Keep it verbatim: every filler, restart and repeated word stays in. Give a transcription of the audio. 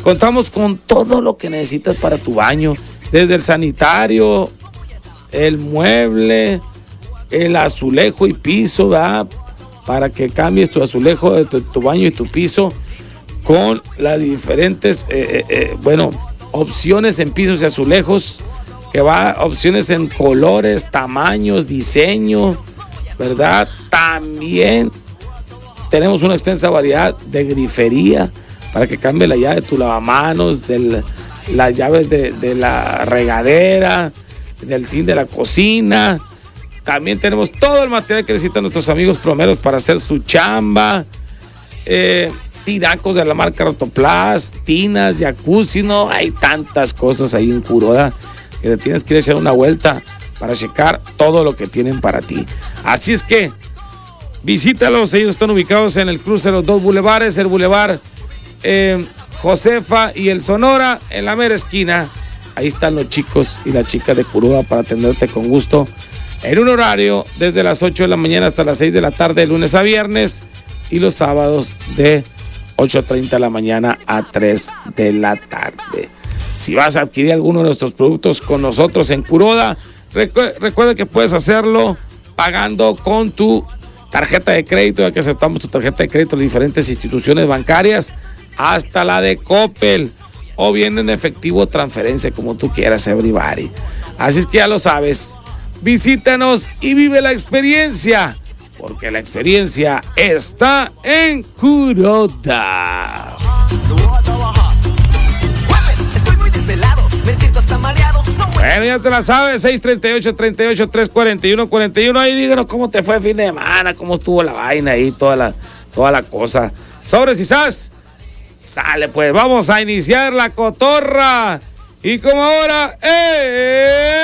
Contamos con todo lo que necesitas para tu baño, desde el sanitario, el mueble, el azulejo y piso, ¿verdad? Para que cambies tu azulejo de tu, tu baño y tu piso con las diferentes, eh, eh, bueno, opciones en pisos y azulejos, que va, opciones en colores, tamaños, diseño, ¿verdad? También tenemos una extensa variedad de grifería para que cambie la llave de tu lavamanos, del, las llaves de, de la regadera, del zinc de la cocina. También tenemos todo el material que necesitan nuestros amigos plomeros para hacer su chamba. Eh, tinacos de la marca Rotoplas, tinas, jacuzzi, no, hay tantas cosas ahí en Kuroda que te tienes que ir a echar una vuelta para checar todo lo que tienen para ti. Así es que visítalos, ellos están ubicados en el cruce de los dos bulevares, el bulevar eh, Josefa y el Sonora, en la mera esquina. Ahí están los chicos y las chicas de Kuroda para atenderte con gusto en un horario desde las ocho de la mañana hasta las seis de la tarde, de lunes a viernes, y los sábados de ocho treinta de la mañana a tres de la tarde. Si vas a adquirir alguno de nuestros productos con nosotros en Kuroda, recu- recuerda que puedes hacerlo pagando con tu tarjeta de crédito, ya que aceptamos tu tarjeta de crédito en diferentes instituciones bancarias, hasta la de Coppel, o bien en efectivo o transferencia, como tú quieras, everybody. Así es que ya lo sabes, visítanos y vive la experiencia, porque la experiencia está en Kuroda. Bueno, ya te la sabes, seis treinta y ocho, treinta y ocho, tres cuarenta y uno, cuarenta y uno. Ahí díganos cómo te fue el fin de semana, cómo estuvo la vaina ahí, toda la, toda la cosa. Sobres y sas. Sale pues, vamos a iniciar la cotorra. Y como ahora, ¡eh!